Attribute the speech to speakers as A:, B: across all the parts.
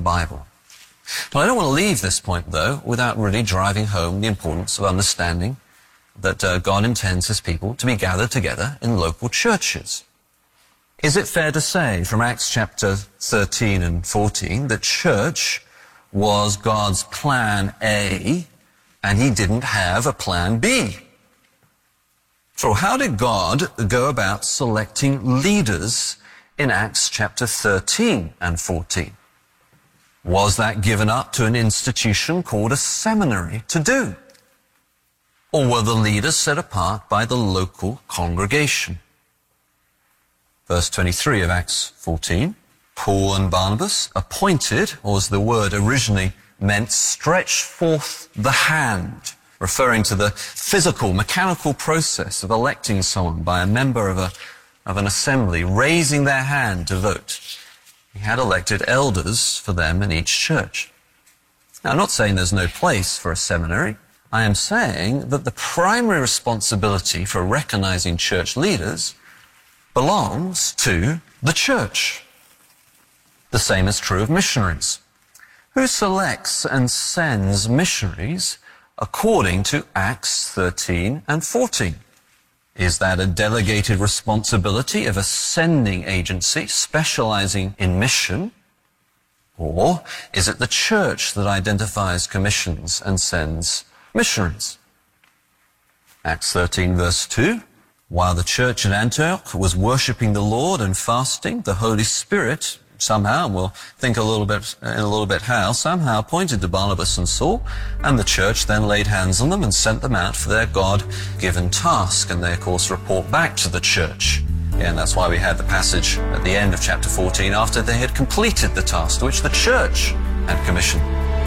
A: Bible. But I don't want to leave this point, though, without really driving home the importance of understanding that God intends his people to be gathered together in local churches. Is it fair to say from Acts chapter 13 and 14 that church was God's plan A and he didn't have a plan B? So how did God go about selecting leaders in Acts chapter 13 and 14? Was that given up to an institution called a seminary to do? Or were the leaders set apart by the local congregation? Verse 23 of Acts 14, Paul and Barnabas appointed, or as the word originally meant, stretch forth the hand, referring to the physical, mechanical process of electing someone by a member of an assembly, raising their hand to vote. He had elected elders for them in each church. Now, I'm not saying there's no place for a seminary. I am saying that the primary responsibility for recognizing church leaders belongs to the church. The same is true of missionaries. Who selects and sends missionaries according to Acts 13 and 14? Is that a delegated responsibility of a sending agency specializing in mission? Or is it the church that identifies, commissions, and sends missionaries? Acts 13 verse 2, while the church at Antioch was worshipping the Lord and fasting, the Holy Spirit somehow, and we'll think in a little bit how, somehow pointed to Barnabas and Saul, and the church then laid hands on them and sent them out for their God-given task, and they, of course, report back to the church. And that's why we had the passage at the end of chapter 14, after they had completed the task to which the church had commissioned.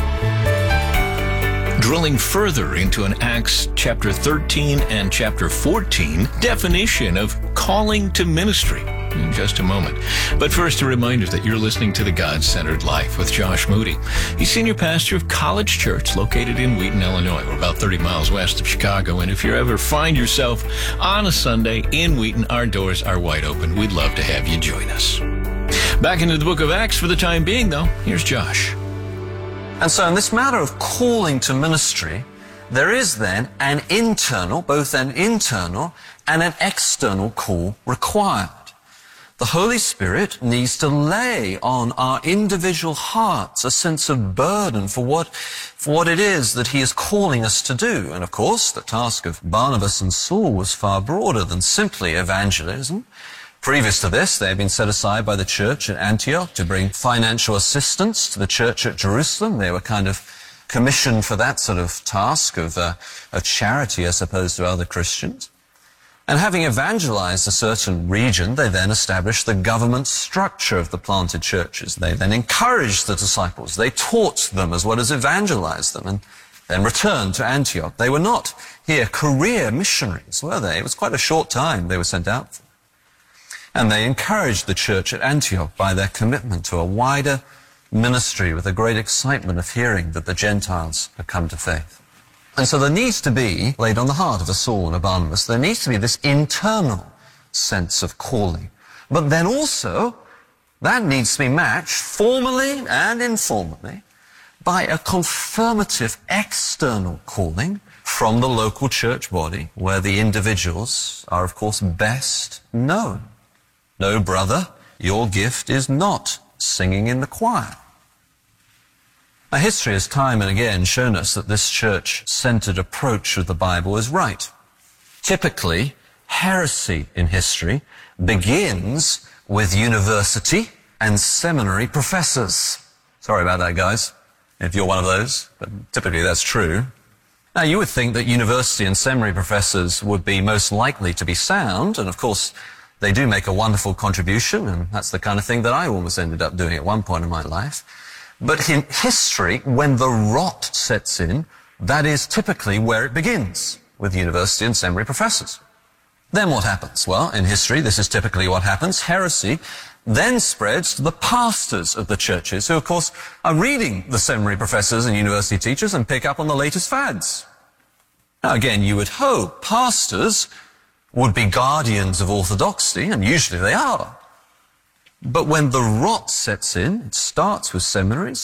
B: Drilling further into an Acts chapter 13 and chapter 14 definition of calling to ministry in just a moment. But first, a reminder that you're listening to The God-Centered Life with Josh Moody. He's senior pastor of College Church located in Wheaton, Illinois. We're about 30 miles west of Chicago. And if you ever find yourself on a Sunday in Wheaton, our doors are wide open. We'd love to have you join us. Back into the book of Acts for the time being, though. Here's Josh.
A: And so in this matter of calling to ministry, there is then an internal, both an internal and an external call required. The Holy Spirit needs to lay on our individual hearts a sense of burden for what it is that he is calling us to do. And of course, the task of Barnabas and Saul was far broader than simply evangelism. Previous to this, they had been set aside by the church at Antioch to bring financial assistance to the church at Jerusalem. They were kind of commissioned for that sort of task of a charity as opposed to other Christians. And having evangelized a certain region, they then established the government structure of the planted churches. They then encouraged the disciples. They taught them as well as evangelized them, and then returned to Antioch. They were not here career missionaries, were they? It was quite a short time they were sent out for. And they encouraged the church at Antioch by their commitment to a wider ministry with a great excitement of hearing that the Gentiles had come to faith. And so there needs to be, laid on the heart of a Saul and a Barnabas, there needs to be this internal sense of calling. But then also, that needs to be matched formally and informally by a confirmative external calling from the local church body, where the individuals are, of course, best known. No, brother, your gift is not singing in the choir. Now, history has time and again shown us that this church-centered approach of the Bible is right. Typically, heresy in history begins with university and seminary professors. Sorry about that, guys, if you're one of those, but typically that's true. Now, you would think that university and seminary professors would be most likely to be sound, and of course, they do make a wonderful contribution, and that's the kind of thing that I almost ended up doing at one point in my life. But in history, when the rot sets in, that is typically where it begins, with university and seminary professors. Then what happens? Well, in history, this is typically what happens. Heresy then spreads to the pastors of the churches, who, of course, are reading the seminary professors and university teachers and pick up on the latest fads. Now, again, you would hope pastors would be guardians of orthodoxy, and usually they are. But when the rot sets in, it starts with seminaries,